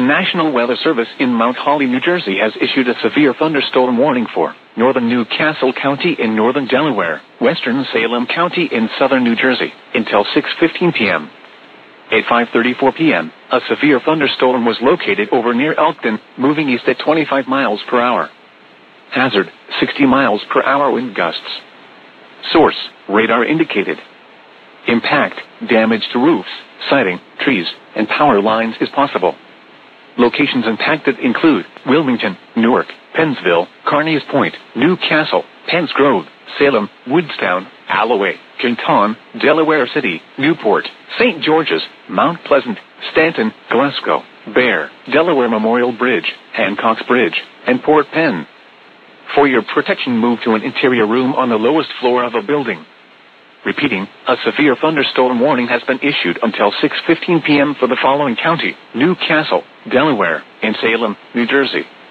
National Weather Service in Mount Holly, New Jersey has issued a severe thunderstorm warning for northern New Castle County in northern Delaware, western Salem County in southern New Jersey, until 6:15 p.m. At 5:34 p.m., a severe thunderstorm was located over near Elkton, moving east at 25 miles per hour. Hazard, 60 miles per hour wind gusts. Source, radar indicated. Impact, damage to roofs, siding, trees, and power lines is possible. Locations impacted include Wilmington, Newark, Pennsville, Carneys Point, New Castle, Penns Grove, Salem, Woodstown, Alloway, Canton, Delaware City, Newport, St. George's, Mount Pleasant, Stanton, Glasgow, Bear, Delaware Memorial Bridge, Hancock's Bridge, and Port Penn. For your protection, move to an interior room on the lowest floor of a building. Repeating, a severe thunderstorm warning has been issued until 6:15 p.m. for the following county: New Castle, Delaware, and Salem, New Jersey.